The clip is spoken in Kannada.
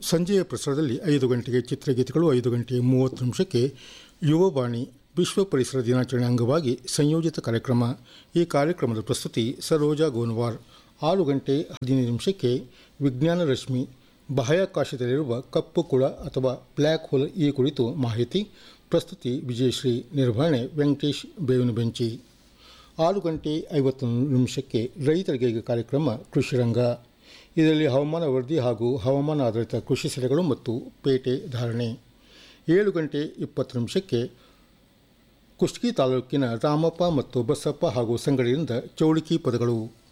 ಸಂಜೆಯ ಪ್ರಸಾರದಲ್ಲಿ 5 ಗಂಟೆಗೆ ಚಿತ್ರಗೀತೆಗಳು, 5 ಗಂಟೆ 30 ನಿಮಿಷಕ್ಕೆ ಯುವವಾಣಿ ವಿಶ್ವ ಪರಿಸರ ದಿನಾಚರಣೆ ಅಂಗವಾಗಿ ಸಂಯೋಜಿತ ಕಾರ್ಯಕ್ರಮ. ಈ ಕಾರ್ಯಕ್ರಮದ ಪ್ರಸ್ತುತಿ ಸರೋಜಾ ಗೋನ್ವಾರ್. 6 ಗಂಟೆ 15 ನಿಮಿಷಕ್ಕೆ ವಿಜ್ಞಾನ ರಶ್ಮಿ, ಬಾಹ್ಯಾಕಾಶದಲ್ಲಿರುವ ಕಪ್ಪು ಕುಳ ಅಥವಾ ಬ್ಲ್ಯಾಕ್ ಹೋಲ್ ಈ ಕುರಿತು ಮಾಹಿತಿ. ಪ್ರಸ್ತುತಿ ವಿಜಯಶ್ರೀ. ನಿರ್ವಹಣೆ ವೆಂಕಟೇಶ್ ಬೇವಿನಬೆಂಚಿ. 6 ಗಂಟೆ 51 ನಿಮಿಷಕ್ಕೆ ರೈತರಿಗೆ ಕಾರ್ಯಕ್ರಮ ಕೃಷಿರಂಗ. ಇದರಲ್ಲಿ ಹವಾಮಾನ ವರದಿ ಹಾಗೂ ಹವಾಮಾನ ಆಧಾರಿತ ಕೃಷಿ ಸಲಹೆಗಳು ಮತ್ತು ಪೇಟೆ ಧಾರಣೆ. 7 ಗಂಟೆ 20 ನಿಮಿಷಕ್ಕೆ ಕುಷ್ಟಗಿ ತಾಲೂಕಿನ ರಾಮಪ್ಪ ಮತ್ತು ಬಸಪ್ಪ ಹಾಗೂ ಸಂಗಡಿಯಿಂದ ಚೌಳಿಕಿ ಪದಗಳು.